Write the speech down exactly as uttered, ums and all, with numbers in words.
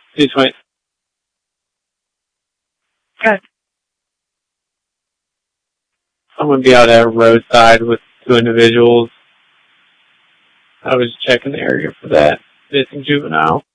two twenty. Okay. I'm going to be out at a roadside with two individuals. I was checking the area for that missing juvenile.